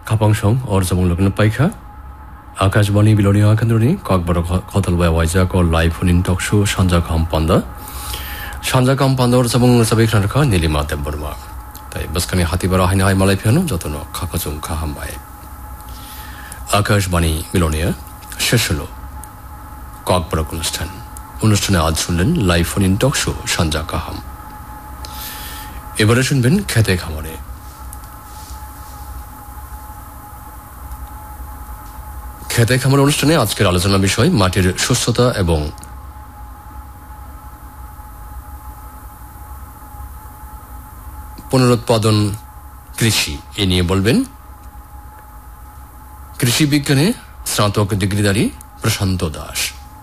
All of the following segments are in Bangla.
Kapangshong or Zamulkan Paika, Akashbani Bilonia Kanduni, Kokbara Kotalba Wajak or live phone talk show, Shanja Kampanda, Shanja Kampanda or Sabung Sabikanaka, Nilima Temburma. Baskani Hatibara Hina Malapiano, Jotono, Kakazum Kahambai. Akashbani Bilonia, Sheshalo, Kokbara Kunstan, Unustana Adsulen, live phone talk show, Shanja Kaham. Evaluation bin Kete Kamone. খেতে খামার অনুষ্ঠানে আজকের আলোচনা বিষয় মাটির সুস্থতা এবং পুনরুৎপাদন কৃষি এ নিয়ে বলবেন কৃষি বিজ্ঞানে স্নাতক ডিগ্রিধারী প্রশান্ত দাস।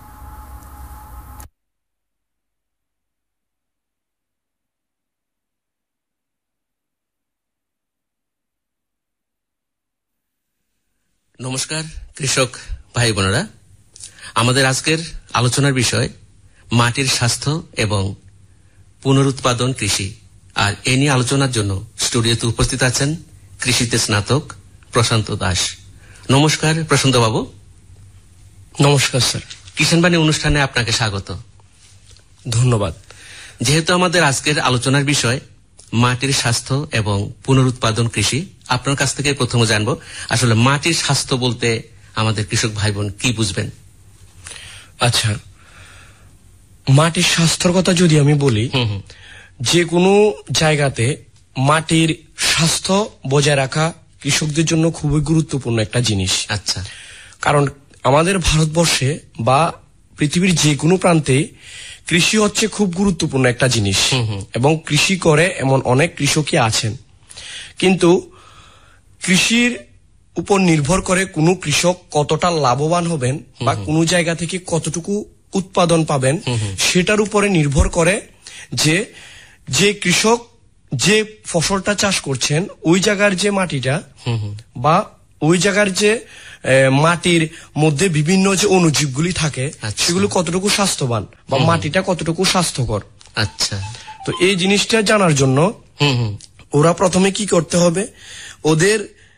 নমস্কার কৃষক ভাই বোনেরা, আমাদের আজকের আলোচনার বিষয় মাটির স্বাস্থ্য এবং পুনরুৎপাদন কৃষি। আর এ নিয়ে আলোচনার জন্য স্টুডিওতে উপস্থিত আছেন কৃষিতে স্নাতক প্রশান্ত দাস। নমস্কার প্রশান্ত বাবু। নমস্কার স্যার। কিষাণবাণী অনুষ্ঠানে আপনাকে স্বাগত। ধন্যবাদ। যেহেতু আমাদের আজকের আলোচনার বিষয় মাটির স্বাস্থ্য এবং পুনরুৎপাদন কৃষি, আপনার কাছ থেকে প্রথমে জানবো আসলে মাটির স্বাস্থ্য বলতে আমাদের কৃষক ভাই বোন কি বুঝবেন? আচ্ছা, মাটির স্বাস্থ্যের কথা যদি আমি বলি, যে কোনো জায়গাতে মাটির স্বাস্থ্য বজায় রাখা কৃষকদের জন্য খুবই গুরুত্বপূর্ণ একটা জিনিস। আচ্ছা, কারণ আমাদের ভারতবর্ষে বা পৃথিবীর যে কোনো প্রান্তে কৃষি হচ্ছে খুব গুরুত্বপূর্ণ একটা জিনিস এবং কৃষি করে এমন অনেক কৃষকই আছেন, কিন্তু কৃষির উপর নির্ভর করে কোনো কৃষক কতটা লাভবান হবেন বা কোনো জায়গা থেকে কতটুকু উৎপাদন পাবেন সেটার উপরে নির্ভর করে যে যে কৃষক যে ফসলটা চাষ করছেন ওই জায়গার যে মাটিটা বা ওই জায়গার যে মাটির মধ্যে বিভিন্ন যে অণুজীবগুলি থাকে সেগুলো কতটুকু স্বাস্থ্যবান বা মাটিটা কতটুকু স্বাস্থ্যকর। আচ্ছা, তো এই জিনিসটা জানার জন্য ওরা প্রথমে কি করতে হবে, ওদের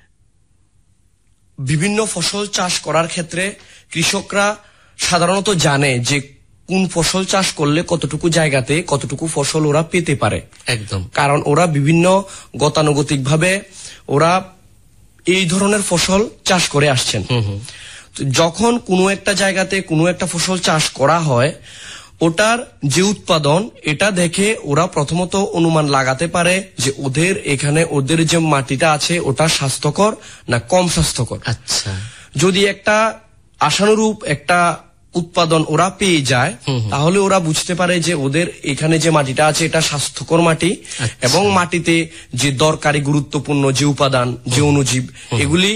বিভিন্ন ফসল চাষ করার ক্ষেত্রে কৃষকরা সাধারণত জানে যে কোন ফসল চাষ করলে কতটুকু জায়গাতে কতটুকু ফসল ওরা পেতে পারে। একদম, কারণ ওরা বিভিন্ন গতানুগতিক ভাবে ওরা এই ধরনের ফসল চাষ করে আসছেন। যখন কোনো একটা জায়গাতে কোনো একটা ফসল চাষ করা হয়, ওটার যে উৎপাদন এটা দেখে ওরা প্রথমত অনুমান লাগাতে পারে যে ওদের এখানে ওদের যে মাটিটা আছে ওটা স্বাস্থ্যকর না কম স্বাস্থ্যকর। আচ্ছা, যদি একটা আশানুরূপ একটা উৎপাদন ওরা পেয়ে যায় তাহলে ওরা বুঝতে পারে যে ওদের এখানে যে মাটিটা আছে এটা স্বাস্থ্যকর মাটি এবং মাটিতে যে দরকারি গুরুত্বপূর্ণ যে উপাদান যে অণুজীব এগুলি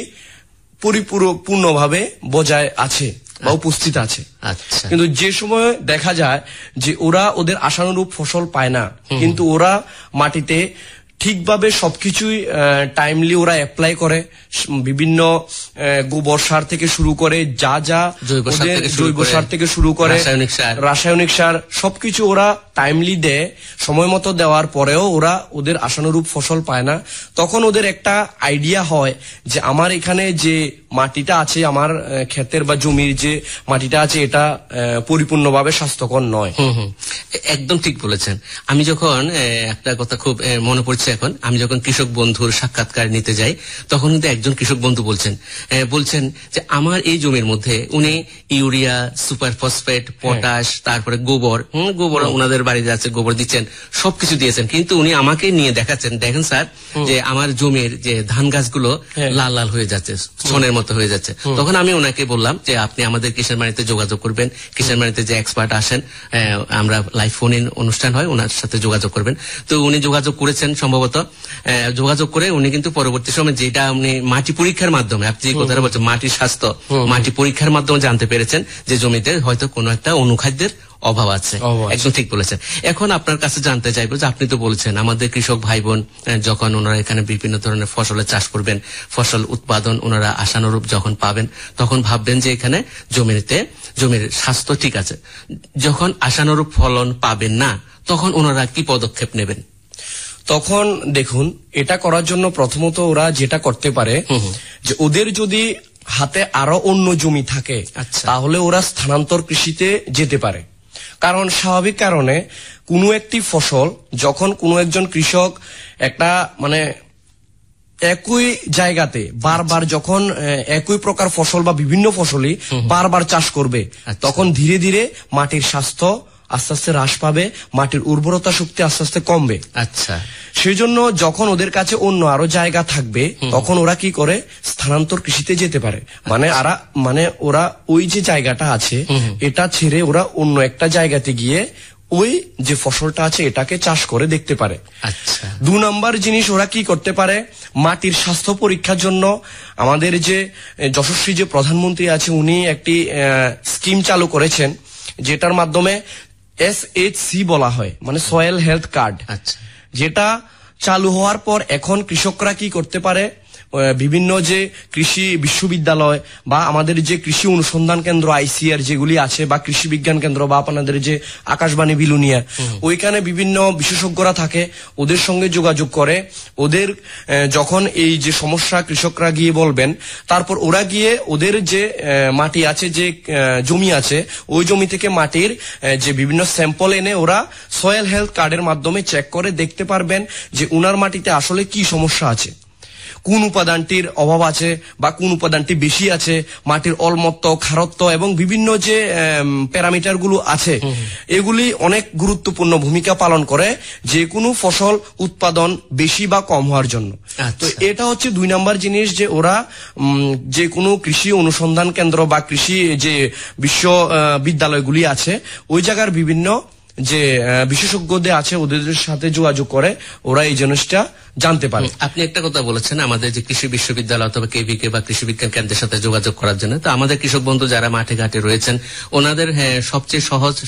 পরিপূর্ণভাবে বজায় আছে বা উপস্থিত আছে। কিন্তু যে সময় দেখা যায় যে ওরা ওদের আশানুরূপ ফসল পায় না, কিন্তু ওরা মাটিতে ঠিকভাবে সবকিছুই টাইমলি ওরা অ্যাপ্লাই করে, বিভিন্ন গোবর সার থেকে শুরু করে যা যা জৈব সার থেকে শুরু করে রাসায়নিক সার সবকিছু ওরা টাইমলি দেয়। সময় মতো দেওয়ার পরেও ওরা ওদের আশানুরূপ ফসল পায় না। তখন ওদের একটা আইডিয়া হয় যে আমার এখানে যে মাটিটা আছে, আমার ক্ষেতের বা জমির যে মাটিটা আছে এটা পরিপূর্ণভাবে স্বাস্থ্যকর নয়। একদম ঠিক বলেছেন। আমি যখন একটা কথা খুব মনে পড়ছে এখন, আমি যখন কৃষক বন্ধুর সাক্ষাৎকার নিতে যাই তখন কিন্তু একজন কৃষক বন্ধু বলছেন যে আমার এই জমির মধ্যে উনি ইউরিয়া, সুপার ফসফেট, পটাশ, তারপরে গোবর ওনাদের বাড়িতে আছে গোবর দিচ্ছেন, সবকিছু দিয়েছেন, কিন্তু উনি আমাকে নিয়ে দেখাচ্ছেন, দেখেন স্যার যে আমার জমির যে ধান গাছগুলো লাল লাল হয়ে যাচ্ছে, ছনের মতো হয়ে যাচ্ছে। তখন আমি ওনাকে বললাম যে আপনি আমাদের কিষাণবাণীতে যোগাযোগ করবেন, কিষাণবাণীতে যে এক্সপার্ট আসেন, আমরা লাইভ ফোন ইন অনুষ্ঠান হয়, ওনার সাথে যোগাযোগ করবেন। তো উনি যোগাযোগ করেছেন, সম্ভবত যোগাযোগ করে উনি কিন্তু পরবর্তী সময় যেটা উনি মাটি পরীক্ষার মাধ্যমে, আপনি যে কথাটা বলছেন মাটির স্বাস্থ্য, মাটি পরীক্ষার মাধ্যমে জানতে পেরেছেন যে জমিতে হয়তো কোনো একটা অনুখাদ্যের অভাব আছে। একদম ঠিক বলেছেন। এখন আপনার কাছে জানতে চাইবো যে আপনি তো বলছেন আমাদের কৃষক ভাই বোন যখন ওনারা এখানে বিভিন্ন ধরনের ফসলের চাষ করবেন, ফসল উৎপাদন ওনারা আশানুরূপ যখন পাবেন তখন ভাববেন যে এখানে জমির স্বাস্থ্য ঠিক আছে। যখন আশানুরূপ ফলন পাবেন না তখন ওনারা কি পদক্ষেপ নেবেন? তখন দেখুন এটা করার জন্য প্রথমত ওরা যেটা করতে পারে যে ওদের যদি হাতে আরো অন্য জমি থাকে তাহলে ওরা স্থানান্তর কৃষিতে যেতে পারে। কারণ স্বাভাবিক কারণে কোনো একটি ফসল যখন কোনো একজন কৃষক একটা মানে একই জায়গাতে বারবার যখন একই প্রকার ফসল বা বিভিন্ন ফসলই বারবার চাষ করবে তখন ধীরে ধীরে মাটির স্বাস্থ্য আস্তে আস্তে হ্রাস পাবে, মাটির উর্বরতা শক্তি আস্তে আস্তে কমবে। আচ্ছা, সেই জন্য যখন ওদের কাছে অন্য আরো জায়গা থাকবে তখন ওরা কি করে স্থানান্তর কৃষিতে যেতে পারে। মানে ওরা ওই যে জায়গাটা আছে এটা ছেড়ে ওরা অন্য একটা জায়গাতে গিয়ে ওই যে ফসলটা আছে এটাকে চাষ করে দেখতে পারে। আচ্ছা, 2 নম্বর জিনিস ওরা কি করতে পারে, মাটির স্বাস্থ্য পরীক্ষার জন্য আমাদের যে যশস্বী যে প্রধানমন্ত্রী আছে উনি একটি স্কিম চালু করেছেন যেটার মাধ্যমে SHC বলা হয়, মানে সয়েল হেলথ কার্ড। আচ্ছা, যেটা চালু হওয়ার পর এখন কৃষকরা কি করতে পারে, বিভিন্ন যে কৃষি বিশ্ববিদ্যালয় বা আমাদের যে কৃষি অনুসন্ধান কেন্দ্র ICR যেগুলি আছে বা কৃষি বিজ্ঞান কেন্দ্র বা আপনাদের যে আকাশবাণী বিলুনিয়া, ওইখানে বিভিন্ন বিশেষজ্ঞরা থাকে, ওদের সঙ্গে যোগাযোগ করে ওদের যখন এই যে সমস্যা কৃষকরা গিয়ে বলবেন, তারপর ওরা গিয়ে ওদের যে মাটি আছে যে জমি আছে ওই জমি থেকে মাটির যে বিভিন্ন স্যাম্পল এনে ওরা সয়েল হেলথ কার্ডের মাধ্যমে চেক করে দেখতে পারবেন যে উনার মাটিতে আসলে কি সমস্যা আছে, কোন উপাদানটির অভাব আছে বা কোন উপাদানটি বেশি আছে, মাটির অলমত্ব খারত্ব এবং বিভিন্ন যে প্যারামিটার গুলো আছে এগুলি অনেক গুরুত্বপূর্ণ ভূমিকা পালন করে যে কোনো ফসল উৎপাদন বেশি বা কম হওয়ার জন্য। তো এটা হচ্ছে 2 নম্বর জিনিস যে ওরা যে কোনো কৃষি অনুসন্ধান কেন্দ্র বা কৃষি যে বিশ্ববিদ্যালয়গুলি আছে ওই জায়গার বিভিন্ন যে বিশেষজ্ঞদের আছে ওদের সাথে যোগাযোগ করে ওরা এই জিনিসটা জানতে পারে। আপনি একটা কথা বলেছেন আমাদের যে কৃষি বিশ্ববিদ্যালয় অথবা KVK বা কৃষি বিজ্ঞান কেন্দ্রের সাথে যোগাযোগ করার জন্য। তো আমাদের কৃষক বন্ধু যারা মাঠে ঘাটে রয়েছেন ওনাদের সবচেয়ে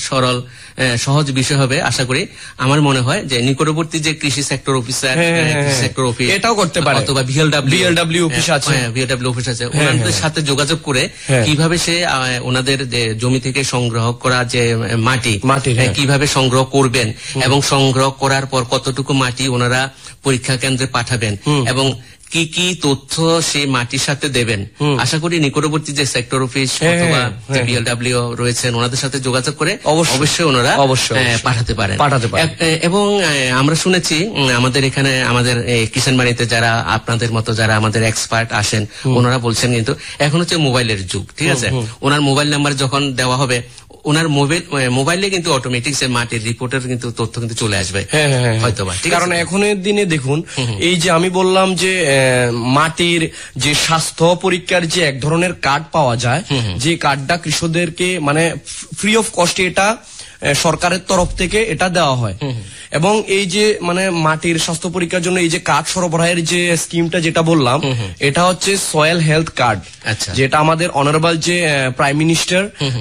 সহজ বিষয় হবে আশা করি, আমার মনে হয় যে নিকটবর্তী যে কৃষি সেক্টর অফিসার সেক্টর অফিস এটাও করতে পারে অথবা VLW অফিস আছে, VLW অফিস আছে, ওনাদের সাথে যোগাযোগ করে কিভাবে সে ওনাদের জমি থেকে সংগ্রহ করা যে মাটি কিভাবে সংগ্রহ করবেন এবং সংগ্রহ করার পর কতটুকু মাটি ওনারা পরীক্ষা কেন্দ্রে পাঠাবেন এবং কি কি তথ্য সেই মাটির সাথে দেবেন, আশা করি নিকটবর্তী যে সেক্টর অফিস অথবা VLW রয়েছেন ওনাদের সাথে যোগাযোগ করে অবশ্যই ওনারা পাঠাতে পারেন। এবং আমরা শুনেছি আমাদের এখানে আমাদের কিষান বাড়িতে যারা আপনাদের মতো যারা আমাদের এক্সপার্ট আসেন ওনারা বলছেন কিন্তু এখন হচ্ছে মোবাইলের যুগ, ঠিক আছে, ওনার মোবাইল নাম্বার যখন দেওয়া হবে ওনার মোবাইলে কিন্তু অটোমেটিক সে মাটির রিপোর্টের কিন্তু তথ্য কিন্তু চলে আসবে হয়তোবা। কারণ এখনের দিনে দেখুন এই যে আমি বললাম যে মাটির যে স্বাস্থ্য পরীক্ষার যে এক ধরনের কার্ড পাওয়া যায়, যে কার্ডটা কৃষকদেরকে মানে ফ্রি অফ কস্টে এটা সরকারের তরফ থেকে এটা দেওয়া হয়। এবং এই যে মানে মাটির স্বাস্থ্য পরীক্ষার জন্য এই যে কার্ড সরবরাহের যে স্কিমটা যেটা বললাম এটা হচ্ছে সয়েল হেলথ কার্ড, যেটা আমাদের অনারেবল যে প্রাইম মিনিস্টার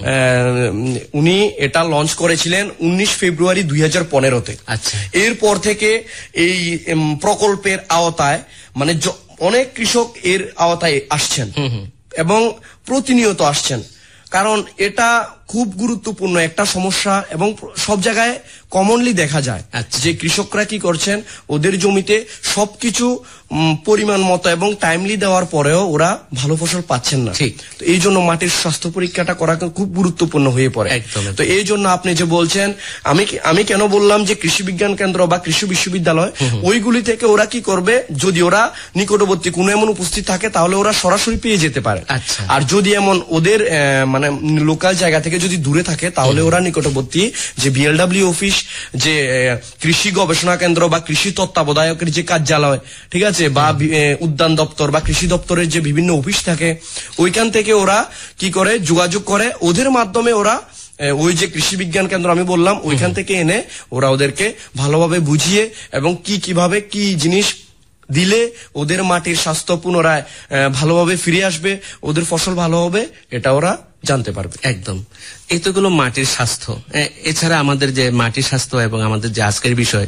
উনি এটা লঞ্চ করেছিলেন 19 ফেব্রুয়ারি 2015-তে। এরপর থেকে এই প্রকল্পের আওতায় মানে অনেক কৃষক এর আওতায় আসছেন এবং প্রতিনিয়ত আসছেন, কারণ এটা খুব গুরুত্বপূর্ণ একটা সমস্যা এবং সব জায়গায় কমনলি দেখা যায় যে কৃষকরা কি করছেন ওদের জমিতে সবকিছু পরিমাণ মতো এবং টাইমলি দেওয়ার পরেও ওরা ভালো ফসল পাচ্ছেন না। তো এই জন্য মাটির স্বাস্থ্য পরীক্ষাটা করা খুব গুরুত্বপূর্ণ হয়ে পড়ে। তো এই জন্য আপনি যে বলছেন আমি কেন বললাম যে কৃষি বিজ্ঞান কেন্দ্র বা কৃষি বিশ্ববিদ্যালয় ওইগুলি থেকে ওরা কি করবে, যদি ওরা নিকটবর্তী কোনো এমন উপস্থিত থাকে তাহলে ওরা সরাসরি পেয়ে যেতে পারে, আর যদি এমন ওদের মানে লোকাল জায়গা থেকে যদি দূরে থাকে তাহলে ওরা নিকটবর্তী যে VLW অফিস, যে কৃষি গবেষণা কেন্দ্র বা কৃষি তত্ত্বাবধায়কের যে কার্যালয়, ঠিক আছে, বা উদ্যান দপ্তর বা কৃষি দপ্তরের যে বিভিন্ন অফিস থাকে ওইখান থেকে ওরা কি করে যোগাযোগ করে, ওদের মাধ্যমে ওরা ওই যে কৃষি বিজ্ঞান কেন্দ্র আমি বললাম ওইখান থেকে এনে ওরা ওদেরকে ভালোভাবে বুঝিয়ে এবং কিভাবে কি জিনিস দিলে ওদের মাটির স্বাস্থ্য পুনরায় ভালোভাবে ফিরে আসবে, ওদের ফসল ভালো হবে, এটা ওরা জানতে পারবে। একদম, এই তো গুলো মাটির স্বাস্থ্য। এছাড়া আমাদের যে মাটির স্বাস্থ্য এবং আমাদের যে আজকের বিষয়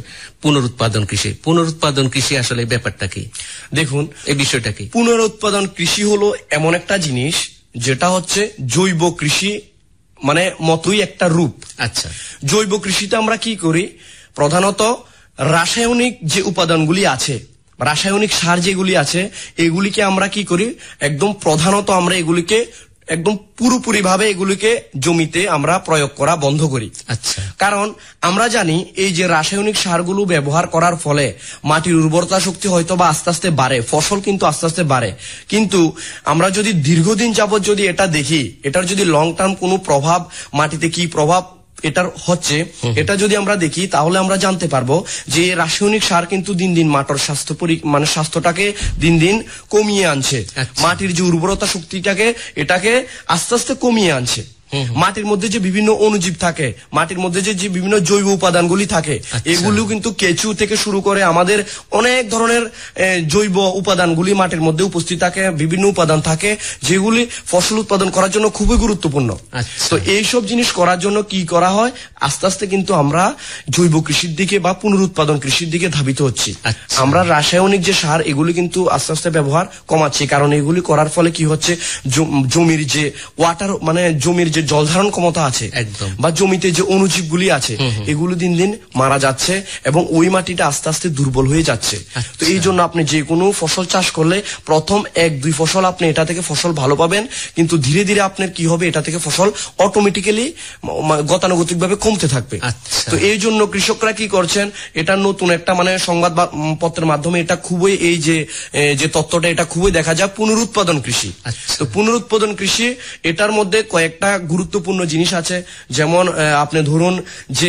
পুনরুৎপাদন কৃষি আসলে ব্যাপারটা কি? দেখুন এই বিষয়টা কি? পুনরুৎপাদন কৃষি হলো এমন একটা জিনিস যেটা হচ্ছে জৈব কৃষি মানে মতোই একটা রূপ। আচ্ছা, জৈব কৃষিতে আমরা কি করি, প্রধানত রাসায়নিক যে উপাদানগুলি আছে, রাসায়নিক সার যেগুলি আছে, এগুলিকে আমরা কি করি, একদম প্রধানত আমরা এগুলিকে একদম পুরোপুরি ভাবে এগুলিকে জমিতে আমরা প্রয়োগ করা বন্ধ করি। আচ্ছা। কারণ আমরা জানি এই যে রাসায়নিক সারগুলো ব্যবহার করার ফলে মাটির উর্বরতা শক্তি হয়তো বা আস্তে আস্তে বাড়ে, ফসল কিন্তু আস্তে আস্তে বাড়ে, কিন্তু আমরা যদি দীর্ঘদিন যাবত যদি এটা দেখি, এটার যদি লং টার্ম কোনো প্রভাব মাটিতে কি প্রভাব এটার হচ্ছে, এটা যদি আমরা দেখি তাহলে আমরা জানতে পারবো যে রাসায়নিক সার কিন্তু দিন দিন মাটির স্বাস্থ্যটাকে দিন দিন কমিয়ে আনছে। মাটির যে উর্বরতা শক্তিটাকে এটাকে আস্তে আস্তে কমিয়ে আনছে। মাটির মধ্যে যে বিভিন্ন অণুজীব থাকে, মাটির মধ্যে যে বিভিন্ন জৈব উপাদানগুলি থাকে, এগুলো কিন্তু কেঁচু থেকে শুরু করে আমাদের অনেক ধরনের জৈব উপাদানগুলি মাটির মধ্যে উপস্থিত থাকে, বিভিন্ন উপাদান থাকে যেগুলি ফসল উৎপাদন করার জন্য খুবই গুরুত্বপূর্ণ। তো এইসব জিনিস করার জন্য কি করা হয়, আস্তে আস্তে কিন্তু আমরা জৈব কৃষির দিকে বা পুনরুৎপাদন কৃষির দিকে ধাবিত হচ্ছি। আমরা রাসায়নিক যে সার এগুলি কিন্তু আস্তে আস্তে ব্যবহার কমাচ্ছি, কারণ এগুলি করার ফলে কি হচ্ছে, জমির যে ওয়াটার মানে জমির যে জল ধারণ ক্ষমতা আছে বা জমিতে যে অণুজীবগুলি আছে এগুলো দিন দিন মারা যাচ্ছে এবং ওই মাটিটা আস্তে আস্তে দুর্বল হয়ে যাচ্ছে। তো এই জন্য আপনি যে কোনো ফসল চাষ করলে প্রথম 1-2 ফসল আপনি এটা থেকে ফসল ভালো পাবেন, কিন্তু ধীরে ধীরে আপনার কি হবে, এটা থেকে ফসল অটোমেটিক্যালি গতানুগতিক ভাবে কমতে থাকবে। তো এই জন্য কৃষকরা কি করছেন, এটা নতুন একটা মানে সংবাদ পত্রের মাধ্যমে এটা খুবই এই যে তত্ত্বটা এটা খুবই দেখা যায়, পুনরুৎপাদন কৃষি। তো পুনরুৎপাদন কৃষি এটার মধ্যে কয়েকটা গুরুত্বপূর্ণ জিনিস আছে, যেমন আপনি ধরুন যে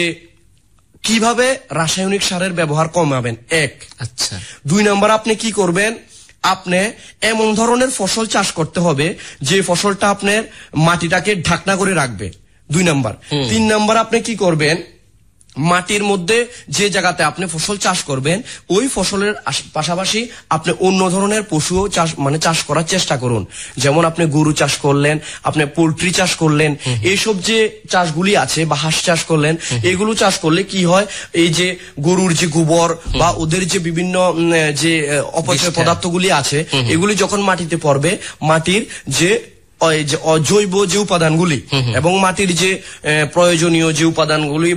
কিভাবে রাসায়নিক সারের ব্যবহার কমাবেন, 1। 2 নাম্বার আপনি কি করবেন, আপনি এমন ধরনের ফসল চাষ করতে হবে যে ফসলটা আপনার মাটিটাকে ঢাকনা করে রাখবে, 2 নাম্বার। 3 নাম্বার আপনি কি করবেন, মাটির মধ্যে যে জায়গাতে আপনি ফসল চাষ করবেন ওই ফসলের পাশাপাশি আপনি অন্য ধরনের পশুও চাষ করার চেষ্টা করুন। যেমন আপনি গরু চাষ করলেন, আপনি পোল্ট্রি চাষ করলেন, এইসব যে চাষগুলি আছে বা হাঁস চাষ করলেন, এগুলো চাষ করলে কি হয়, এই যে গরুর যে গোবর বা ওদের যে বিভিন্ন যে অপচয় পদার্থগুলি আছে এগুলি যখন মাটিতে পড়বে, মাটির যে জৈব যে উপাদানগুলি এবং মাটির যে প্রয়োজনীয় যে উপাদানগুলি